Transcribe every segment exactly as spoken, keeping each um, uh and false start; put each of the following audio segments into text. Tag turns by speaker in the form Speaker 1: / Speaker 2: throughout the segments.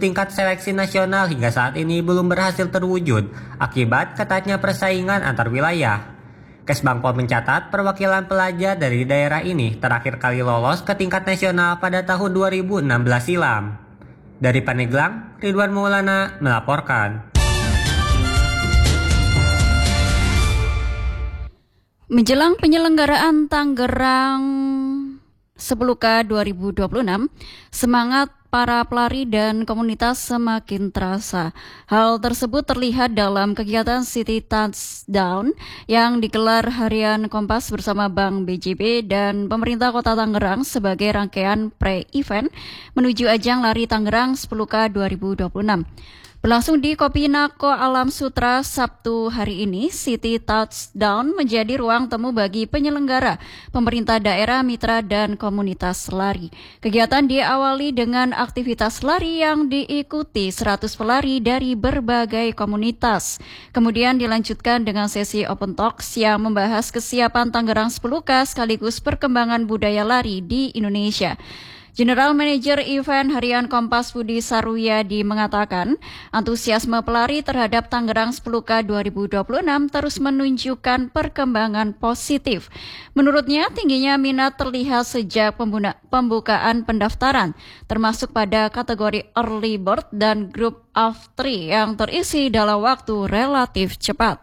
Speaker 1: tingkat seleksi nasional hingga saat ini belum berhasil terwujud akibat ketatnya persaingan antar wilayah. Kesbangpol mencatat perwakilan pelajar dari daerah ini terakhir kali lolos ke tingkat nasional pada tahun dua ribu enam belas silam. Dari Pandeglang, Ridwan Maulana melaporkan.
Speaker 2: Menjelang penyelenggaraan Tangerang sepuluh K dua ribu dua puluh enam, semangat para pelari dan komunitas semakin terasa. Hal tersebut terlihat dalam kegiatan City Touchdown yang digelar harian Kompas bersama Bank B J B dan pemerintah Kota Tangerang sebagai rangkaian pre-event menuju ajang lari Tangerang sepuluh K dua ribu dua puluh enam. Berlangsung di Kopinako Alam Sutra Sabtu hari ini, City Touchdown menjadi ruang temu bagi penyelenggara, pemerintah daerah, mitra, dan komunitas lari. Kegiatan diawali dengan aktivitas lari yang diikuti seratus pelari dari berbagai komunitas. Kemudian dilanjutkan dengan sesi Open Talks yang membahas kesiapan Tangerang sepuluh K sekaligus perkembangan budaya lari di Indonesia. General Manager Event Harian Kompas Budi Saruyadi mengatakan, antusiasme pelari terhadap Tangerang sepuluh K dua ribu dua puluh enam terus menunjukkan perkembangan positif. Menurutnya, tingginya minat terlihat sejak pembukaan pendaftaran, termasuk pada kategori Early Bird dan Group of Three yang terisi dalam waktu relatif cepat.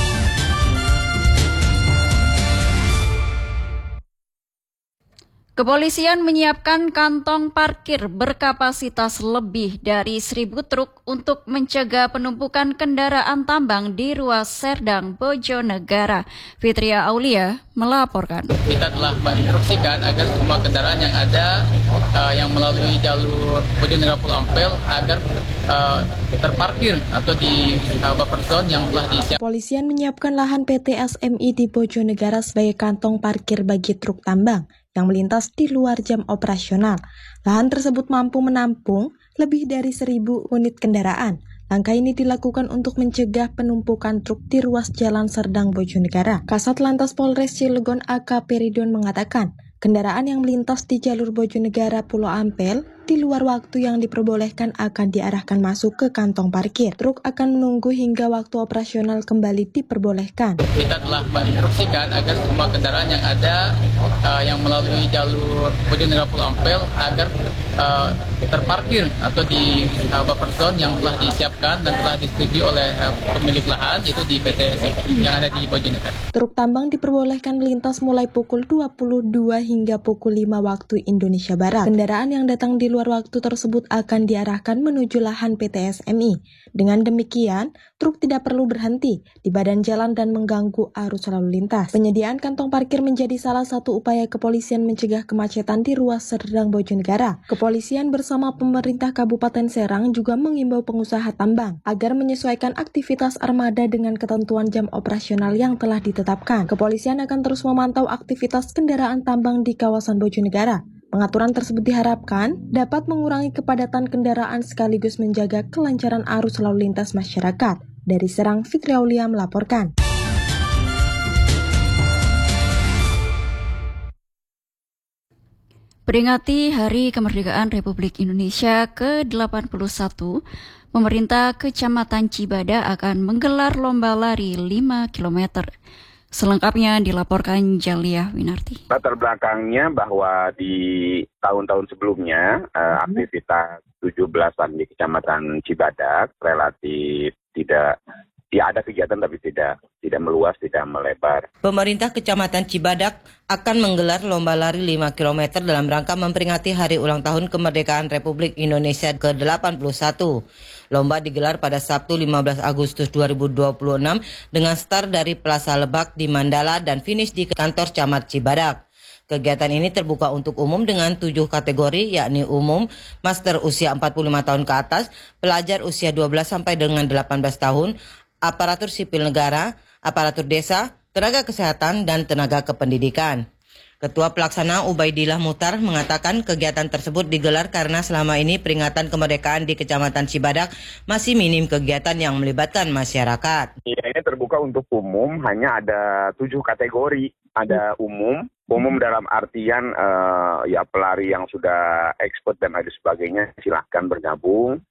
Speaker 2: Kepolisian menyiapkan kantong parkir berkapasitas lebih dari seribu truk untuk mencegah penumpukan kendaraan tambang di ruas Serdang, Bojonegara. Fitria Aulia melaporkan.
Speaker 3: Kita telah menginstruksikan agar semua kendaraan yang ada uh, yang melalui jalur Bojonegara Pulau Ampel agar uh, terparkir atau di uh, buffer zone yang telah disiapkan.
Speaker 4: Kepolisian menyiapkan lahan P T S M I di Bojonegara sebagai kantong parkir bagi truk tambang yang melintas di luar jam operasional. Lahan tersebut mampu menampung lebih dari seribu unit kendaraan. Langkah ini dilakukan untuk mencegah penumpukan truk di ruas Jalan Serdang Bojonegara. Kasat Lantas Polres Cilegon A K P Ridwan mengatakan, kendaraan yang melintas di jalur Bojonegara Pulau Ampel di luar waktu yang diperbolehkan akan diarahkan masuk ke kantong parkir. Truk akan menunggu hingga waktu operasional kembali diperbolehkan.
Speaker 3: Kita telah menginstruksikan agar semua kendaraan yang ada uh, yang melalui jalur Bojonegara Pulau Ampel agar uh, terparkir atau di uh, buffer zone yang telah disiapkan dan telah disetujui oleh uh, pemilik lahan, yaitu di P T S yang ada di Bojonegara.
Speaker 4: Truk tambang diperbolehkan melintas mulai pukul dua puluh dua hingga pukul lima waktu Indonesia Barat. Kendaraan yang datang di luar waktu tersebut akan diarahkan menuju lahan P T S M I. Dengan demikian, truk tidak perlu berhenti di badan jalan dan mengganggu arus lalu lintas. Penyediaan kantong parkir menjadi salah satu upaya kepolisian mencegah kemacetan di ruas Serdang Bojonegara. Kepolisian bersama pemerintah Kabupaten Serang juga mengimbau pengusaha tambang agar menyesuaikan aktivitas armada dengan ketentuan jam operasional yang telah ditetapkan. Kepolisian akan terus memantau aktivitas kendaraan tambang di kawasan Bojonegara. Pengaturan tersebut diharapkan dapat mengurangi kepadatan kendaraan sekaligus menjaga kelancaran arus lalu lintas masyarakat. Dari Serang, Fitri Aulia melaporkan.
Speaker 2: Peringati Hari Kemerdekaan Republik Indonesia ke delapan puluh satu, pemerintah Kecamatan Cibadak akan menggelar lomba lari lima kilometer. Selengkapnya dilaporkan Jaliah Winarti.
Speaker 5: Latar belakangnya bahwa di tahun-tahun sebelumnya eh, aktivitas tujuh belasan di Kecamatan Cibadak relatif tidak, ya ada kegiatan tapi tidak tidak meluas, tidak melebar.
Speaker 6: Pemerintah Kecamatan Cibadak akan menggelar lomba lari lima kilometer dalam rangka memperingati Hari Ulang Tahun Kemerdekaan Republik Indonesia ke delapan puluh satu. Lomba digelar pada Sabtu lima belas Agustus dua ribu dua puluh enam dengan start dari Plaza Lebak di Mandala dan finish di kantor Camat Cibadak. Kegiatan ini terbuka untuk umum dengan tujuh kategori, yakni umum, master usia empat puluh lima tahun ke atas, pelajar usia dua belas sampai dengan delapan belas tahun, aparatur sipil negara, aparatur desa, tenaga kesehatan, dan tenaga kependidikan. Ketua Pelaksana Ubaidillah Muhtar mengatakan kegiatan tersebut digelar karena selama ini peringatan kemerdekaan di Kecamatan Cibadak masih minim kegiatan yang melibatkan masyarakat.
Speaker 5: Ya, ini terbuka untuk umum, hanya ada tujuh kategori. Ada umum, umum dalam artian uh, ya pelari yang sudah expert dan lain sebagainya silahkan bergabung.